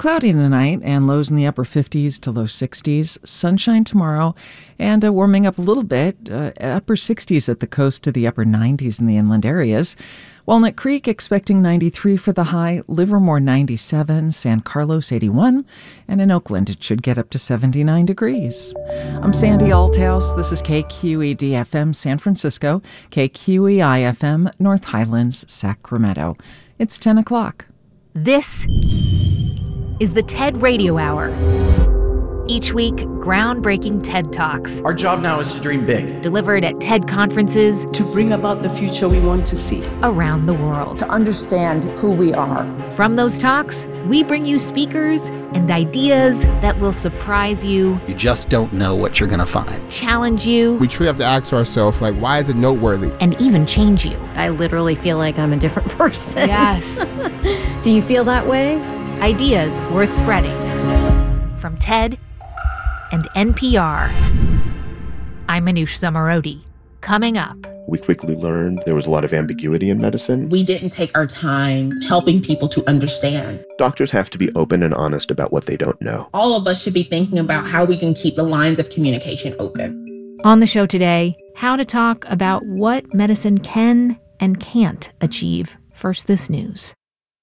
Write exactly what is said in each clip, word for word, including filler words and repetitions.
cloudy tonight and lows in the upper fifties to low sixties. Sunshine tomorrow and uh, warming up a little bit. Uh, upper sixties at the coast to the upper nineties in the inland areas. Walnut Creek expecting ninety-three for the high. Livermore ninety-seven. San Carlos eighty-one. And in Oakland it should get up to seventy-nine degrees. I'm Sandy Althouse. This is K Q E D F M San Francisco. K Q E I F M North Highlands, Sacramento. It's ten o'clock. This is the TED Radio Hour. Each week, groundbreaking TED Talks. Our job now is to dream big. Delivered at TED conferences. To bring about the future we want to see. Around the world. To understand who we are. From those talks, we bring you speakers and ideas that will surprise you. You just don't know what you're going to find. Challenge you. We truly have to ask ourselves, like, why is it noteworthy? And even change you. I literally feel like I'm a different person. Yes. Do you feel that way? Ideas worth spreading. From TED and N P R. I'm Manoush Zomorodi. Coming up. We quickly learned there was a lot of ambiguity in medicine. We didn't take our time helping people to understand. Doctors have to be open and honest about what they don't know. All of us should be thinking about how we can keep the lines of communication open. On the show today, how to talk about what medicine can and can't achieve. First, this news.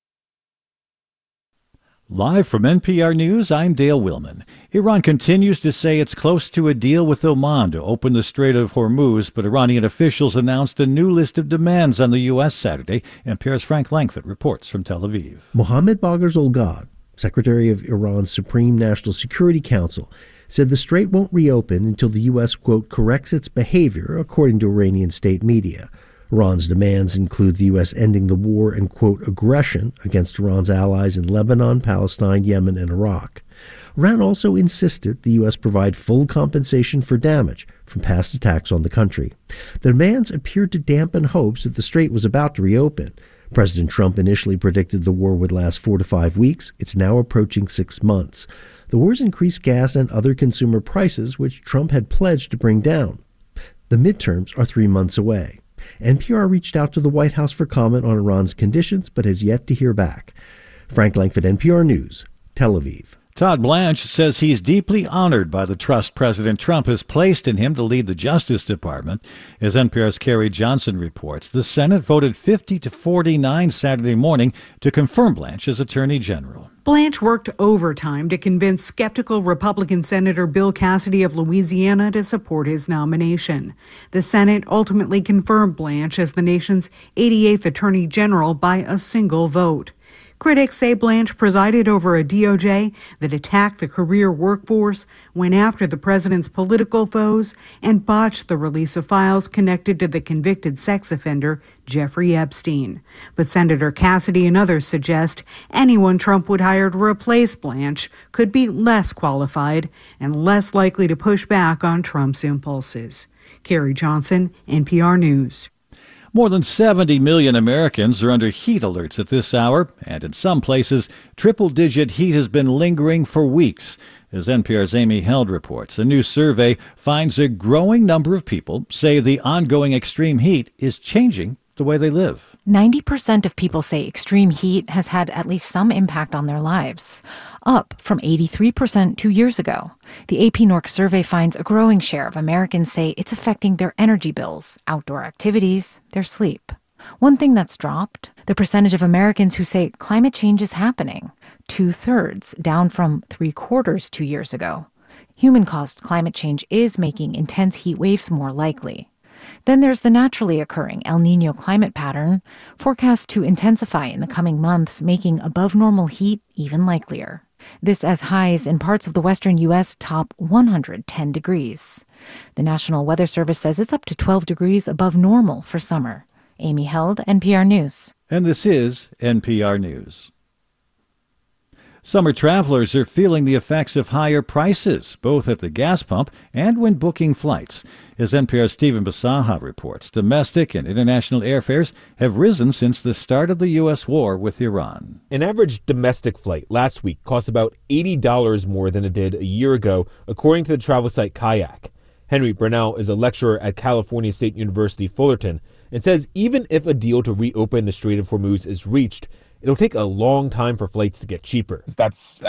Live from N P R News, I'm Dale Willman. Iran continues to say it's close to a deal with Oman to open the Strait of Hormuz, but Iranian officials announced a new list of demands on the U S Saturday. N P R's Frank Langford reports from Tel Aviv. Mohammad Bagher Zolgad, Secretary of Iran's Supreme National Security Council, said the strait won't reopen until the U S, quote, corrects its behavior, according to Iranian state media. Iran's demands include the U S ending the war and, quote, aggression against Iran's allies in Lebanon, Palestine, Yemen, and Iraq. Iran also insisted the U S provide full compensation for damage from past attacks on the country. The demands appeared to dampen hopes that the strait was about to reopen. President Trump initially predicted the war would last four to five weeks. It's now approaching six months. The war's increased gas and other consumer prices, which Trump had pledged to bring down. The midterms are three months away. N P R reached out to the White House for comment on Iran's conditions, but has yet to hear back. Frank Langford, N P R News, Tel Aviv. Todd Blanche says he's deeply honored by the trust President Trump has placed in him to lead the Justice Department. As N P R's Carrie Johnson reports, the Senate voted fifty to forty-nine Saturday morning to confirm Blanche as Attorney General. Blanche worked overtime to convince skeptical Republican Senator Bill Cassidy of Louisiana to support his nomination. The Senate ultimately confirmed Blanche as the nation's eighty-eighth Attorney General by a single vote. Critics say Blanche presided over a D O J that attacked the career workforce, went after the president's political foes, and botched the release of files connected to the convicted sex offender Jeffrey Epstein. But Senator Cassidy and others suggest anyone Trump would hire to replace Blanche could be less qualified and less likely to push back on Trump's impulses. Carrie Johnson, N P R News. More than seventy million Americans are under heat alerts at this hour, and in some places, triple-digit heat has been lingering for weeks. As N P R's Amy Held reports, a new survey finds a growing number of people say the ongoing extreme heat is changing the way they live. ninety percent of people say extreme heat has had at least some impact on their lives, up from eighty-three percent two years ago. The A P N O R C survey finds a growing share of Americans say it's affecting their energy bills, outdoor activities, their sleep. One thing that's dropped, the percentage of Americans who say climate change is happening, two-thirds, down from three-quarters two years ago. Human-caused climate change is making intense heat waves more likely. Then there's the naturally occurring El Niño climate pattern, forecast to intensify in the coming months, making above-normal heat even likelier. This as highs in parts of the western U S top one hundred ten degrees. The National Weather Service says it's up to twelve degrees above normal for summer. Amy Held, N P R News. And this is N P R News. Summer travelers are feeling the effects of higher prices, both at the gas pump and when booking flights. As N P R's Stephen Basaha reports, domestic and international airfares have risen since the start of the U S war with Iran. An average domestic flight last week cost about eighty dollars more than it did a year ago, according to the travel site Kayak. Henry Brunel is a lecturer at California State University Fullerton and says even if a deal to reopen the Strait of Hormuz is reached, it'll take a long time for flights to get cheaper. That's